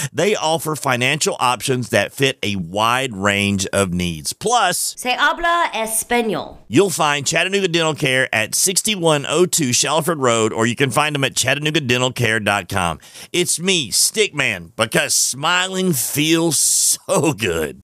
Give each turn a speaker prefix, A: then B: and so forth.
A: They offer financial options that fit a wide range of needs. Plus,
B: Se habla español.
A: you'll find Chattanooga Dental Care at 6102 Shalford Road, or you can find them at ChattanoogaDentalCare.com. It's me, Stickman, because smiling feels so good.